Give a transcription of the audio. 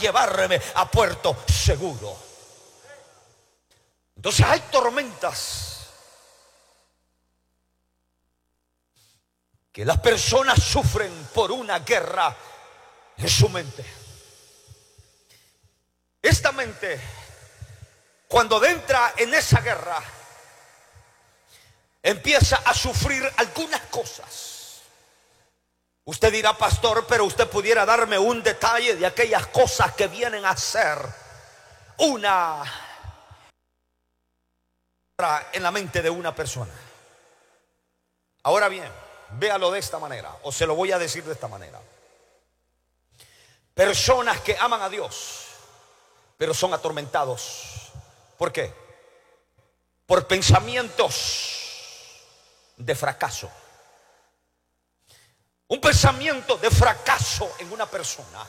llevarme a puerto seguro. Entonces hay tormentas que las personas sufren por una guerra en su mente. Esta mente, cuando entra en esa guerra, empieza a sufrir algunas cosas. Usted dirá, pastor, pero usted pudiera darme un detalle de aquellas cosas que vienen a ser una en la mente de una persona. Ahora bien, véalo de esta manera, o se lo voy a decir de esta manera. Personas que aman a Dios, pero son atormentados. ¿Por qué? Por pensamientos de fracaso. Un pensamiento de fracaso en una persona